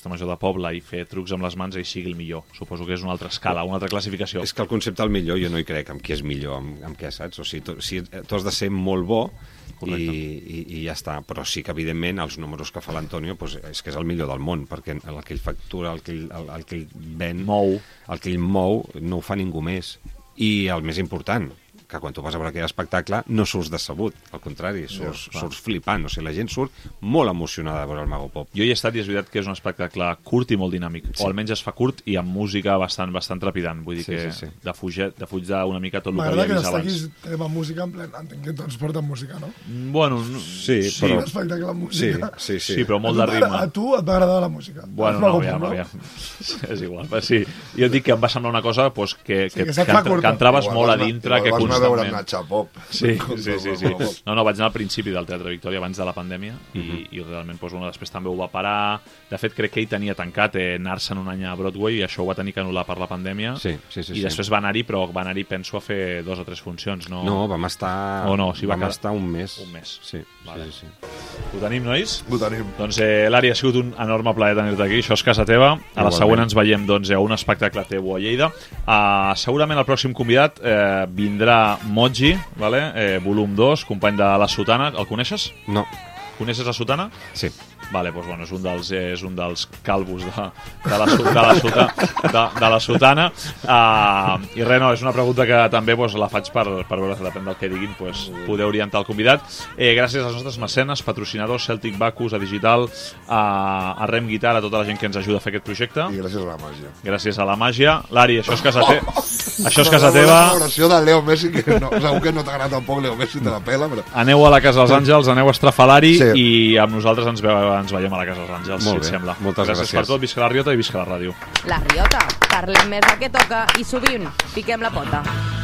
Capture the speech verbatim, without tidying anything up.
festa major de poble i fer trucs amb les mans ell sigui el millor. Suposo que és una altra escala, una altra classificació. És que el concepte del millor jo no hi crec amb qui és millor, amb, amb què, saps? O sigui, tu, si, tu has de ser molt bo i, i, i ja està. Però sí que, evidentment, els números que fa l'Antonio pues, és que és el millor del món, perquè el que ell factura, el que ell, el, el que ell ven, mou. el que ell mou, no ho fa ningú més. I el més important, que quan tu vas a veure aquell espectacle no surts decebut, al contrari, surts, no, surts flipant, o sigui, la gent surt molt emocionada de veure el Mago Pop. Jo hi he estat i és veritat que és un espectacle curt i molt dinàmic, sí. O almenys es fa curt i amb música bastant bastant trepidant, vull dir sí, que sí, sí. defuig una mica tot el que havia vist abans. M'agrada que destaquis tema música, en plen, entenc que tots porten música, no? Bueno, no, sí, sí, però... Un espectacle amb música. Sí, sí, sí. sí però molt de ritme. A tu et va agradar la música? Bueno, no, ja, no, ja. És igual, però sí. Jo et dic que em va semblar una cosa pues, que, sí, que, que, que, que, que entraves molt a dintre, que constantment... Sí, sí, sí, sí. No, no, vaig anar al principi del Teatre Victòria abans de la pandèmia i, uh-huh. i realment doncs, bueno, després també ho va parar. De fet, crec que ell tenia tancat eh, anar-se'n un any a Broadway i això ho va tenir que anul·lar per la pandèmia. Sí, sí, sí, I després sí. va anar-hi, però va anar-hi, penso, a fer dos o tres funcions. No, no vam estar, oh, no, sí, vam va estar un mes. Un mes. Sí, vale. sí, sí. Ho tenim, nois? Ho tenim. Doncs, eh, Lari, ha sigut un enorme plaer tenir-te aquí. Això és casa teva. A la Igualment. Següent ens veiem doncs, a un espectacle teu a Lleida. Uh, segurament el pròxim convidat eh, vindrà Moji, vale? eh, volum dos, company de La Sotana. El coneixes? No. Coneixes La Sotana? Sí. Vale, doncs, bueno, és un dels, és un dels calvos de, de, la, de, la, sota, de, de la Sotana. Uh, I res, no, és una pregunta que també pues, la faig per, per veure, depèn del que diguin, pues, poder orientar el convidat. Eh, gràcies als nostres mecenes, patrocinadors, Celtic Bacus, a Digital, a, a Rem Guitar, a tota la gent que ens ajuda a fer aquest projecte. I gràcies a la màgia. Gràcies a la màgia. Lari, això és casa teva. Això és casa teva. La celebració de Leo Messi, que no, segur que no t'agrada tampoc Leo Messi, te la pela, però... Aneu a la Casa dels Àngels, aneu a Estrafalari sí. i amb nosaltres ens, veu, ens veiem a la Casa dels Àngels, Molt si bé. et sembla. Moltes gràcies. gràcies per tot, visca la Riota i visca la ràdio. La Riota, parlem més del que toca i sovint piquem la pota.